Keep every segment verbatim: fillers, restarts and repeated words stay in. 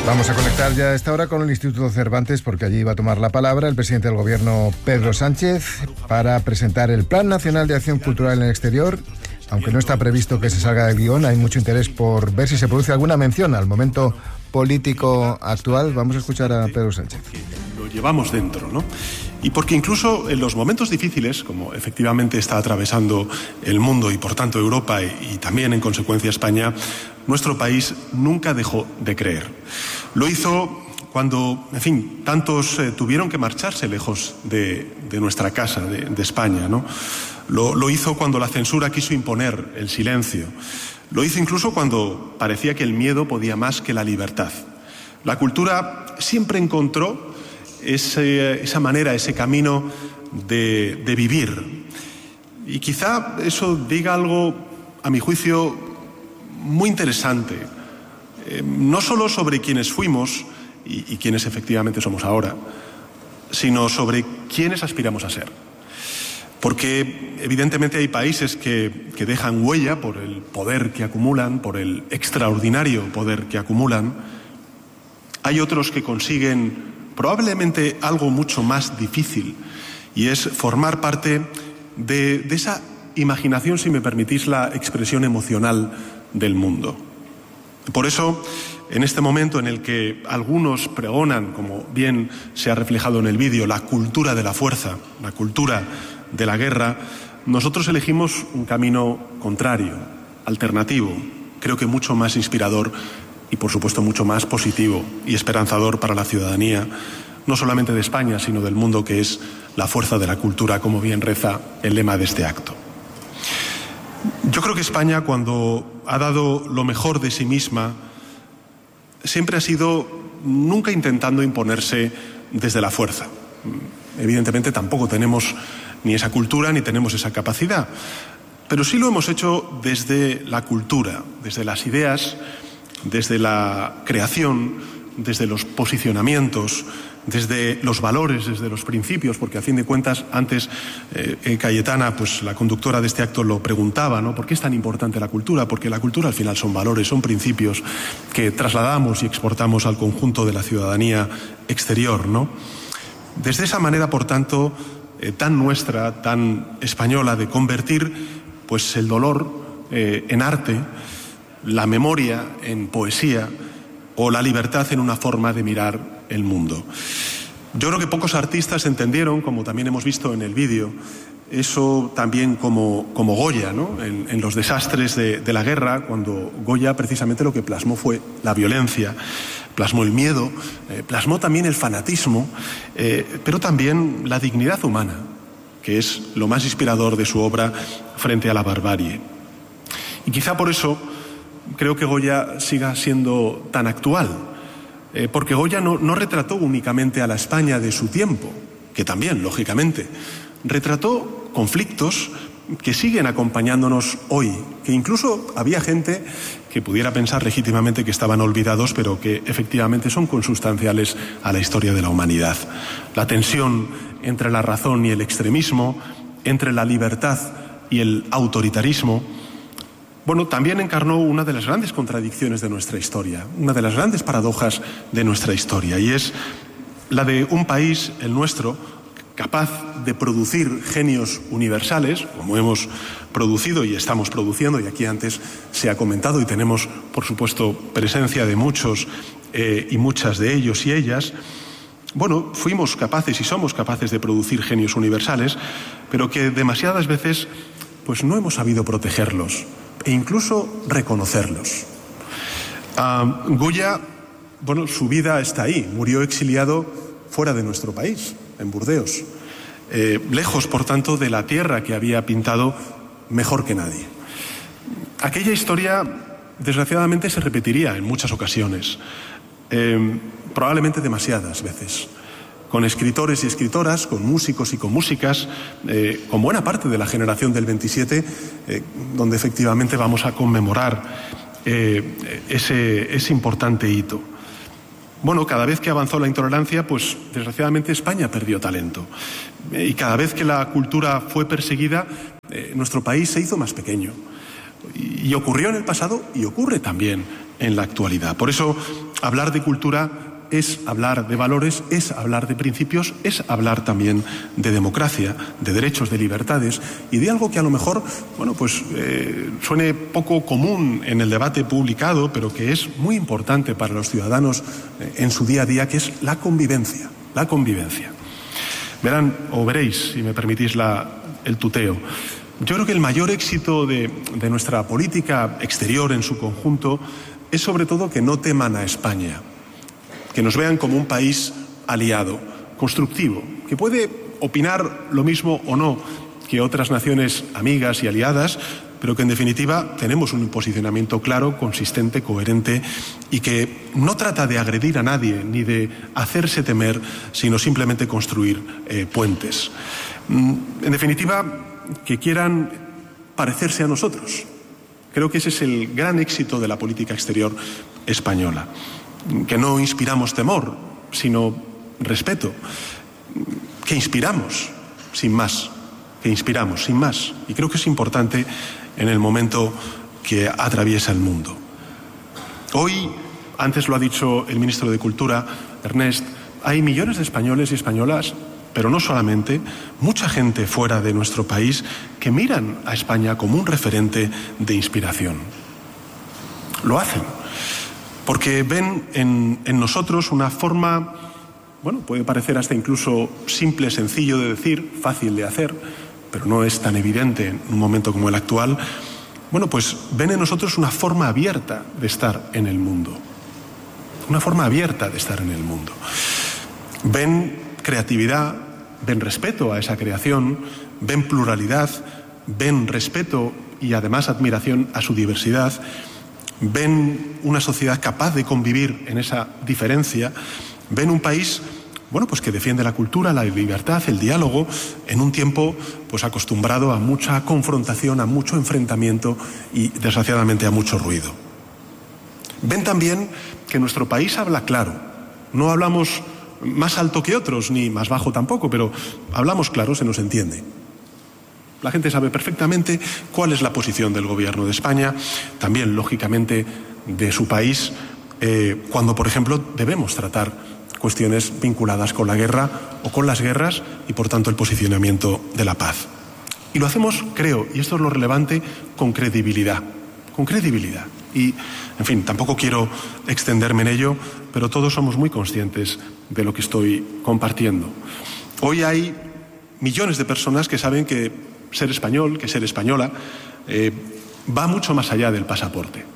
Vamos a conectar ya a esta hora con el Instituto Cervantes, porque allí va a tomar la palabra el presidente del Gobierno, Pedro Sánchez, para presentar el Plan Nacional de Acción Cultural en el Exterior. Aunque no está previsto que se salga del guión, hay mucho interés por ver si se produce alguna mención al momento político actual. Vamos a escuchar a Pedro Sánchez. Lo llevamos dentro, ¿no? Y porque incluso en los momentos difíciles, como efectivamente está atravesando el mundo y por tanto Europa y, y también en consecuencia España, nuestro país nunca dejó de creer. Lo hizo cuando, en fin, tantos eh, tuvieron que marcharse lejos de, de nuestra casa, de, de España, ¿no? Lo, lo hizo cuando la censura quiso imponer el silencio. Lo hizo incluso cuando parecía que el miedo podía más que la libertad. La cultura siempre encontró ese, esa manera, ese camino de, de vivir. Y quizá eso diga algo, a mi juicio, muy interesante. Eh, no solo sobre quienes fuimos y, y quienes efectivamente somos ahora, sino sobre quienes aspiramos a ser. Porque evidentemente hay países que, que dejan huella por el poder que acumulan, por el extraordinario poder que acumulan. Hay otros que consiguen probablemente algo mucho más difícil, y es formar parte de, de esa imaginación, si me permitís la expresión emocional, del mundo. Por eso, en este momento en el que algunos pregonan, como bien se ha reflejado en el vídeo, la cultura de la fuerza, la cultura de la guerra, nosotros elegimos un camino contrario, alternativo, creo que mucho más inspirador y, por supuesto, mucho más positivo y esperanzador para la ciudadanía, no solamente de España, sino del mundo, que es la fuerza de la cultura, como bien reza el lema de este acto. Yo creo que España, cuando ha dado lo mejor de sí misma, siempre ha sido nunca intentando imponerse desde la fuerza. Evidentemente tampoco tenemos ni esa cultura ni tenemos esa capacidad, pero sí lo hemos hecho desde la cultura, desde las ideas, desde la creación, desde los posicionamientos, desde los valores, desde los principios, porque a fin de cuentas antes eh, Cayetana, pues la conductora de este acto, lo preguntaba, ¿no? ¿Por qué es tan importante la cultura? Porque la cultura al final son valores, son principios que trasladamos y exportamos al conjunto de la ciudadanía exterior, ¿no? Desde esa manera, por tanto, eh, tan nuestra, tan española, de convertir pues el dolor eh, en arte, la memoria en poesía o la libertad en una forma de mirar el mundo. Yo creo que pocos artistas entendieron, como también hemos visto en el vídeo, eso también como, como Goya, ¿no? En, en los desastres de, de la guerra, cuando Goya precisamente lo que plasmó fue la violencia, plasmó el miedo, eh, plasmó también el fanatismo, eh, pero también la dignidad humana, que es lo más inspirador de su obra frente a la barbarie. Y quizá por eso creo que Goya siga siendo tan actual, eh, porque Goya no, no retrató únicamente a la España de su tiempo, que también, lógicamente, retrató conflictos que siguen acompañándonos hoy, que incluso había gente que pudiera pensar legítimamente que estaban olvidados, pero que efectivamente son consustanciales a la historia de la humanidad. La tensión entre la razón y el extremismo, entre la libertad y el autoritarismo. Bueno, también encarnó una de las grandes contradicciones de nuestra historia, una de las grandes paradojas de nuestra historia, y es la de un país, el nuestro, capaz de producir genios universales, como hemos producido y estamos produciendo, y aquí antes se ha comentado, y tenemos, por supuesto, presencia de muchos eh, y muchas de ellos y ellas. Bueno, fuimos capaces y somos capaces de producir genios universales, pero que demasiadas veces pues no hemos sabido protegerlos e incluso reconocerlos. Uh, Goya, bueno, su vida está ahí, murió exiliado fuera de nuestro país, en Burdeos, eh, lejos, por tanto, de la tierra que había pintado mejor que nadie. Aquella historia, desgraciadamente, se repetiría en muchas ocasiones, eh, probablemente demasiadas veces, con escritores y escritoras, con músicos y con músicas, eh, con buena parte de la generación del veintisiete, eh, donde efectivamente vamos a conmemorar eh, ese, ese importante hito. Bueno, cada vez que avanzó la intolerancia, pues desgraciadamente España perdió talento. Y cada vez que la cultura fue perseguida, eh, nuestro país se hizo más pequeño. Y, y ocurrió en el pasado y ocurre también en la actualidad. Por eso Hablar de cultura es hablar de valores, es hablar de principios, es hablar también de democracia, de derechos, de libertades y de algo que a lo mejor, bueno, pues eh, suene poco común en el debate publicado, pero que es muy importante para los ciudadanos eh, en su día a día, que es la convivencia, la convivencia. Verán, o veréis, si me permitís la, el tuteo, yo creo que el mayor éxito de, de nuestra política exterior en su conjunto es sobre todo que no teman a España, que nos vean como un país aliado, constructivo, que puede opinar lo mismo o no que otras naciones amigas y aliadas, pero que en definitiva tenemos un posicionamiento claro, consistente, coherente y que no trata de agredir a nadie ni de hacerse temer, sino simplemente construir eh, puentes. En definitiva, que quieran parecerse a nosotros. Creo que ese es el gran éxito de la política exterior española. Que no inspiramos temor, sino respeto, que inspiramos, sin más, que inspiramos, sin más. Y creo que es importante en el momento que atraviesa el mundo. Hoy, antes lo ha dicho el ministro de Cultura, Ernest, hay millones de españoles y españolas, pero no solamente, mucha gente fuera de nuestro país que miran a España como un referente de inspiración. Lo hacen. Porque ven en, en nosotros una forma, bueno, puede parecer hasta incluso simple, sencillo de decir, fácil de hacer, pero no es tan evidente en un momento como el actual. Bueno, pues ven en nosotros una forma abierta de estar en el mundo. Una forma abierta de estar en el mundo. Ven creatividad, ven respeto a esa creación, ven pluralidad, ven respeto y además admiración a su diversidad. Ven una sociedad capaz de convivir en esa diferencia, ven un país, bueno, pues que defiende la cultura, la libertad, el diálogo, en un tiempo pues acostumbrado a mucha confrontación, a mucho enfrentamiento y desgraciadamente a mucho ruido. Ven también que nuestro país habla claro, no hablamos más alto que otros, ni más bajo tampoco, pero hablamos claro, se nos entiende. La gente sabe perfectamente cuál es la posición del Gobierno de España, también, lógicamente, de su país, eh, cuando, por ejemplo, debemos tratar cuestiones vinculadas con la guerra o con las guerras y, por tanto, el posicionamiento de la paz. Y lo hacemos, creo, y esto es lo relevante, con credibilidad, con credibilidad. Y, en fin, tampoco quiero extenderme en ello, pero todos somos muy conscientes de lo que estoy compartiendo. Hoy hay millones de personas que saben que ser español, que ser española, eh, va mucho más allá del pasaporte.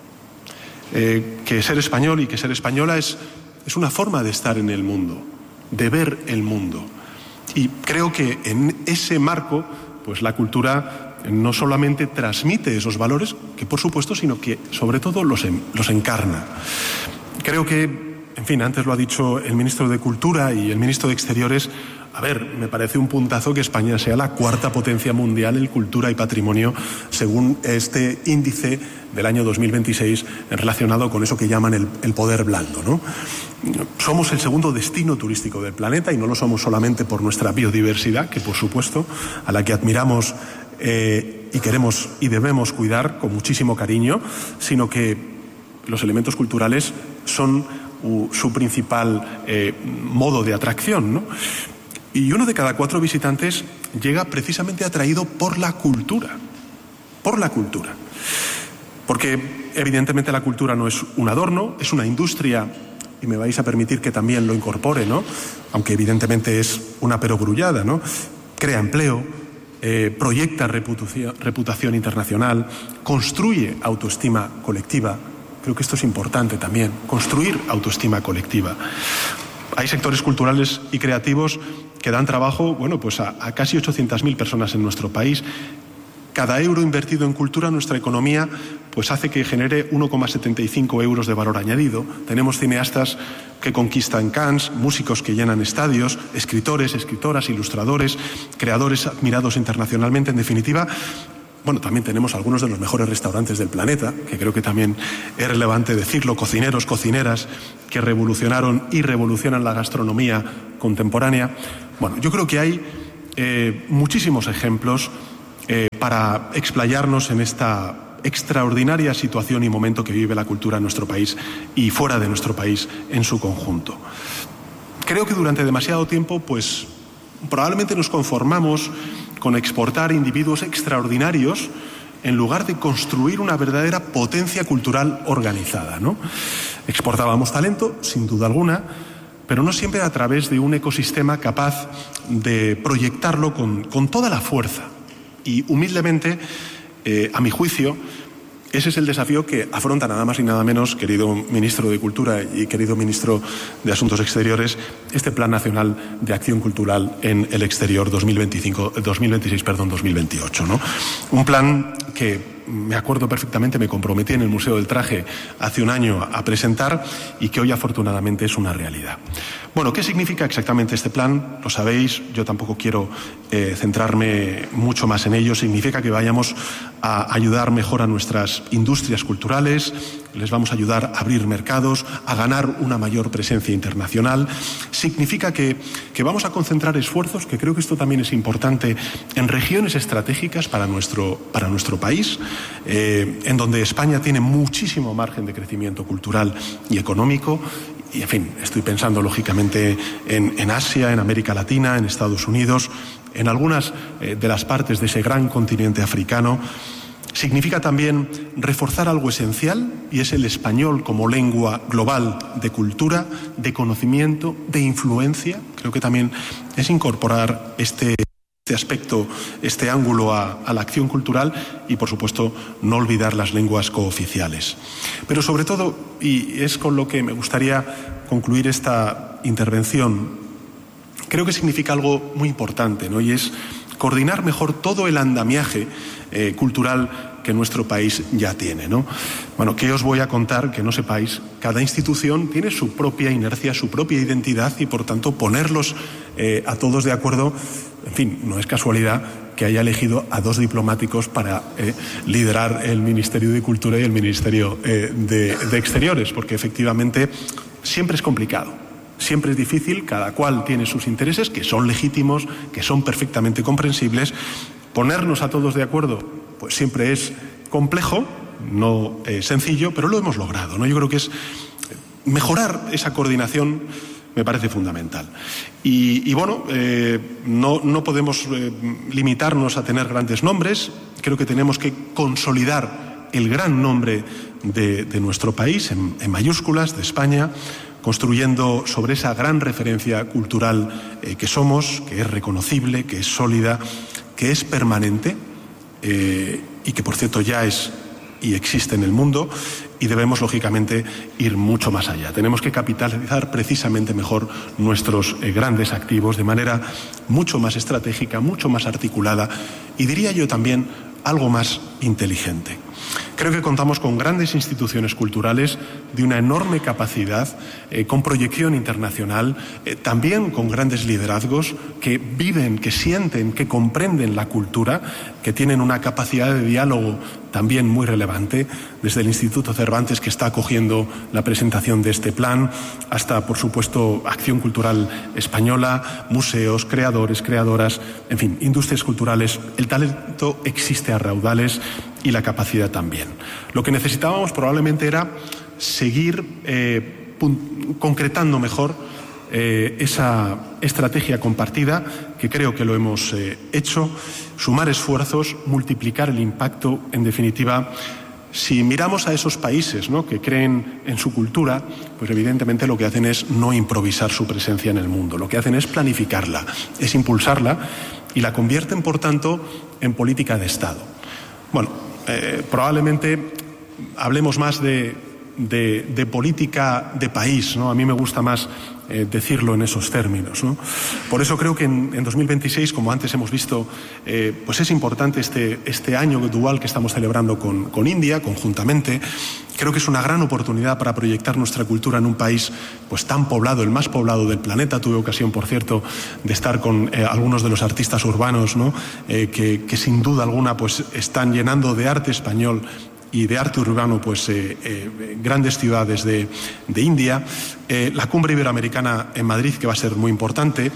Eh, que ser español y que ser española es, es una forma de estar en el mundo, de ver el mundo. Y creo que en ese marco, pues la cultura no solamente transmite esos valores, que por supuesto, sino que sobre todo los, en, los encarna. Creo que, en fin, antes lo ha dicho el ministro de Cultura y el ministro de Exteriores. A ver, me parece un puntazo que España sea la cuarta potencia mundial en cultura y patrimonio, según este índice del año dos mil veintiséis relacionado con eso que llaman el, el poder blando, ¿no? Somos el segundo destino turístico del planeta y no lo somos solamente por nuestra biodiversidad, que por supuesto, a la que admiramos eh, y queremos y debemos cuidar con muchísimo cariño, sino que los elementos culturales son uh, su principal eh, modo de atracción, ¿no? Y uno de cada cuatro visitantes llega precisamente atraído por la cultura, por la cultura. Porque evidentemente la cultura no es un adorno, es una industria, y me vais a permitir que también lo incorpore, ¿no? Aunque evidentemente es una perogrullada, ¿no? Crea empleo, eh, proyecta reputación, reputación internacional, construye autoestima colectiva. Creo que esto es importante también, construir autoestima colectiva. Hay sectores culturales y creativos que dan trabajo, bueno, pues a, a casi ochocientas mil personas en nuestro país. Cada euro invertido en cultura en nuestra economía pues hace que genere uno coma setenta y cinco euros de valor añadido. Tenemos cineastas que conquistan Cannes, músicos que llenan estadios, escritores, escritoras, ilustradores, creadores admirados internacionalmente. En definitiva, bueno, también tenemos algunos de los mejores restaurantes del planeta, que creo que también es relevante decirlo, cocineros, cocineras, que revolucionaron y revolucionan la gastronomía contemporánea. Bueno, yo creo que hay eh, muchísimos ejemplos eh, para explayarnos en esta extraordinaria situación y momento que vive la cultura en nuestro país y fuera de nuestro país en su conjunto. Creo que durante demasiado tiempo, pues, probablemente nos conformamos con exportar individuos extraordinarios en lugar de construir una verdadera potencia cultural organizada, ¿no? Exportábamos talento, sin duda alguna, pero no siempre a través de un ecosistema capaz de proyectarlo con, con toda la fuerza. Y humildemente, eh, a mi juicio, ese es el desafío que afronta nada más y nada menos, querido ministro de Cultura y querido ministro de Asuntos Exteriores, este Plan Nacional de Acción Cultural en el Exterior dos mil veinticinco, dos mil veintiséis, perdón, dos mil veintiocho, ¿no? Un plan que, me acuerdo perfectamente, me comprometí en el Museo del Traje hace un año a presentar y que hoy afortunadamente es una realidad. Bueno, ¿qué significa exactamente este plan? Lo sabéis, yo tampoco quiero eh, centrarme mucho más en ello. Significa que vayamos a ayudar mejor a nuestras industrias culturales, les vamos a ayudar a abrir mercados, a ganar una mayor presencia internacional. Significa que, que vamos a concentrar esfuerzos, que creo que esto también es importante, en regiones estratégicas para nuestro, para nuestro país, eh, en donde España tiene muchísimo margen de crecimiento cultural y económico. Y, en fin, estoy pensando lógicamente en, en Asia, en América Latina, en Estados Unidos, en algunas eh, de las partes de ese gran continente africano. Significa también reforzar algo esencial, y es el español como lengua global de cultura, de conocimiento, de influencia. Creo que también es incorporar este, este aspecto, este ángulo a, a la acción cultural y, por supuesto, no olvidar las lenguas cooficiales. Pero sobre todo, y es con lo que me gustaría concluir esta intervención, creo que significa algo muy importante, ¿no? Y es coordinar mejor todo el andamiaje eh, cultural que nuestro país ya tiene, ¿no? Bueno, ¿qué os voy a contar que no sepáis? Cada institución tiene su propia inercia, su propia identidad y, por tanto, ponerlos eh, a todos de acuerdo, en fin, no es casualidad que haya elegido a dos diplomáticos para eh, liderar el Ministerio de Cultura y el Ministerio eh, de, de Exteriores, porque efectivamente siempre es complicado. Siempre es difícil, cada cual tiene sus intereses, que son legítimos, que son perfectamente comprensibles. Ponernos a todos de acuerdo, pues siempre es complejo, no eh, sencillo, pero lo hemos logrado, ¿no? Yo creo que es mejorar esa coordinación, me parece fundamental. Y, y bueno, eh, no, no podemos eh, limitarnos a tener grandes nombres. Creo que tenemos que consolidar el gran nombre de, de nuestro país, en, en mayúsculas, de España, construyendo sobre esa gran referencia cultural eh, que somos, que es reconocible, que es sólida, que es permanente eh, y que, por cierto, ya es y existe en el mundo, y debemos, lógicamente, ir mucho más allá. Tenemos que capitalizar precisamente mejor nuestros eh, grandes activos de manera mucho más estratégica, mucho más articulada y, diría yo, también algo más inteligente. Creo que contamos con grandes instituciones culturales de una enorme capacidad, eh, con proyección internacional, eh, también con grandes liderazgos que viven, que sienten, que comprenden la cultura, que tienen una capacidad de diálogo también muy relevante, desde el Instituto Cervantes, que está acogiendo la presentación de este plan, hasta, por supuesto, Acción Cultural Española, museos, creadores, creadoras, en fin, industrias culturales. El talento existe a raudales y la capacidad también. Lo que necesitábamos probablemente era seguir eh, concretando mejor eh, esa estrategia compartida, que creo que lo hemos eh, hecho, sumar esfuerzos, multiplicar el impacto. En definitiva, si miramos a esos países, ¿no?, que creen en su cultura, pues evidentemente lo que hacen es no improvisar su presencia en el mundo, lo que hacen es planificarla, es impulsarla y la convierten, por tanto, en política de Estado. Bueno, eh, probablemente hablemos más de, de, de política de país, ¿no? A mí me gusta más eh, decirlo en esos términos, ¿no? Por eso creo que en, en dos mil veintiséis, como antes hemos visto, eh, pues es importante este, este año dual que estamos celebrando con, con India, conjuntamente. Creo que es una gran oportunidad para proyectar nuestra cultura en un país pues tan poblado, el más poblado del planeta. Tuve ocasión, por cierto, de estar con eh, algunos de los artistas urbanos, ¿no?, eh, que, que sin duda alguna pues están llenando de arte español y de arte urbano pues eh, eh, grandes ciudades de, de India. Eh, la cumbre iberoamericana en Madrid, que va a ser muy importante.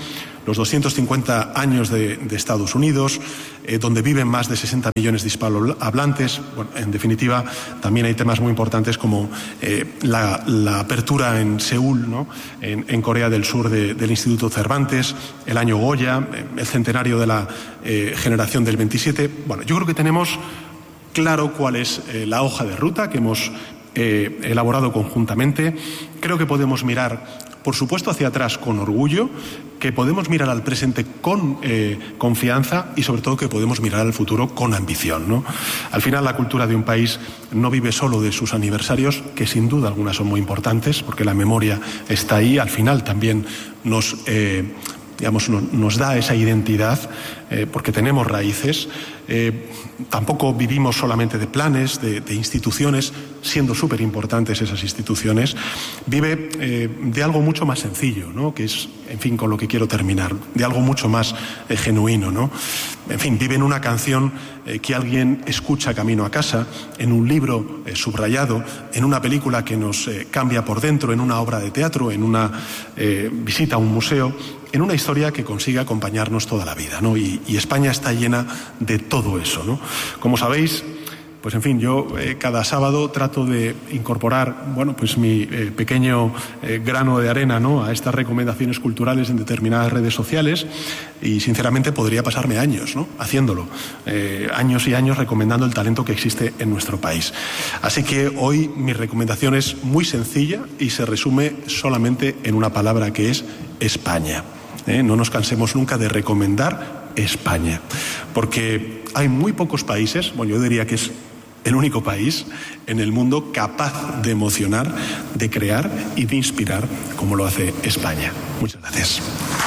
los doscientos cincuenta años de, de Estados Unidos, eh, donde viven más de sesenta millones de hispanohablantes. Bueno, en definitiva, también hay temas muy importantes como eh, la, la apertura en Seúl, ¿no? en, en Corea del Sur, de, del Instituto Cervantes, el año Goya, el centenario de la eh, generación del veintisiete. Bueno, yo creo que tenemos claro cuál es eh, la hoja de ruta que hemos eh, elaborado conjuntamente. Creo que podemos mirar, por supuesto, hacia atrás con orgullo, que podemos mirar al presente con eh, confianza y, sobre todo, que podemos mirar al futuro con ambición, ¿no? Al final, la cultura de un país no vive solo de sus aniversarios, que sin duda algunas son muy importantes, porque la memoria está ahí. Al final también nos... Eh, digamos, no, nos da esa identidad, eh, porque tenemos raíces. Eh, tampoco vivimos solamente de planes, de, de instituciones, siendo súper importantes esas instituciones. Vive eh, de algo mucho más sencillo, ¿no? Que es, en fin, con lo que quiero terminar, de algo mucho más eh, genuino, ¿no? En fin, vive en una canción eh, que alguien escucha camino a casa, en un libro eh, subrayado, en una película que nos eh, cambia por dentro, en una obra de teatro, en una eh, visita a un museo, en una historia que consigue acompañarnos toda la vida, ¿no? Y, y España está llena de todo eso, ¿no? Como sabéis, pues en fin, yo eh, cada sábado trato de incorporar, bueno, pues mi eh, pequeño eh, grano de arena, ¿no? A estas recomendaciones culturales en determinadas redes sociales, y sinceramente podría pasarme años, ¿no? Haciéndolo, eh, años y años recomendando el talento que existe en nuestro país. Así que hoy mi recomendación es muy sencilla y se resume solamente en una palabra, que es España. ¿Eh? No nos cansemos nunca de recomendar España, porque hay muy pocos países, bueno, yo diría que es el único país en el mundo capaz de emocionar, de crear y de inspirar como lo hace España. Muchas gracias.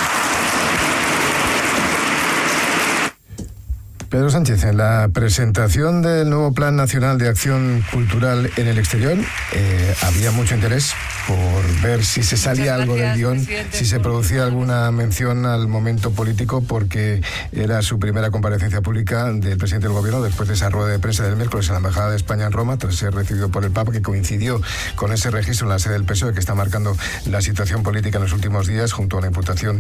Pedro Sánchez, en la presentación del nuevo Plan Nacional de Acción Cultural en el Exterior, eh, había mucho interés por ver si se salía algo del guión, si se producía alguna mención al momento político, porque era su primera comparecencia pública del presidente del Gobierno después de esa rueda de prensa del miércoles en la Embajada de España en Roma, tras ser recibido por el Papa, que coincidió con ese registro en la sede del P S O E que está marcando la situación política en los últimos días, junto a la imputación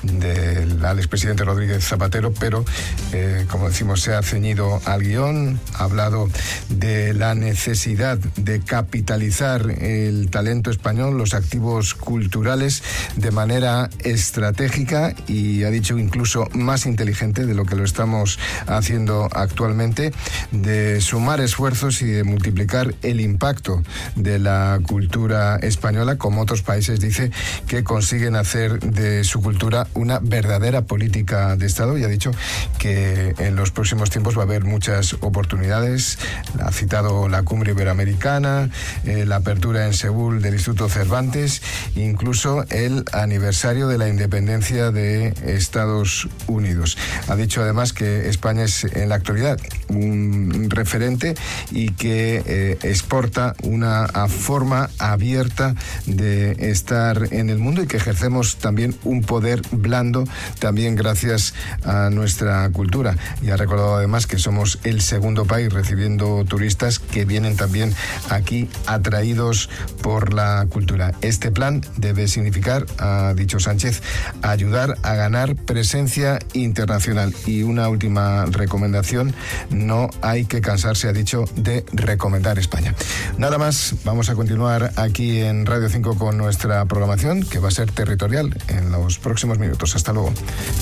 del al expresidente Rodríguez Zapatero, pero, eh, como decimos, se ha ceñido al guión, ha hablado de la necesidad de capitalizar el talento español, los activos culturales, de manera estratégica, y ha dicho incluso más inteligente de lo que lo estamos haciendo actualmente, de sumar esfuerzos y de multiplicar el impacto de la cultura española, como otros países, dice, que consiguen hacer de su cultura una verdadera política de Estado, y ha dicho que en los próximos tiempos va a haber muchas oportunidades. Ha citado la cumbre iberoamericana, eh, la apertura en Seúl del Instituto Cervantes, incluso el aniversario de la independencia de Estados Unidos. Ha dicho además que España es en la actualidad un referente y que eh, exporta una forma abierta de estar en el mundo, y que ejercemos también un poder blando, también gracias a nuestra cultura. Y ha recordado además que somos el segundo país recibiendo turistas que vienen también aquí atraídos por la cultura. Este plan debe significar, ha dicho Sánchez, ayudar a ganar presencia internacional. Y una última recomendación: no hay que cansarse, ha dicho, de recomendar España. Nada más, vamos a continuar aquí en Radio cinco con nuestra programación, que va a ser territorial en los próximos minutos. Hasta luego.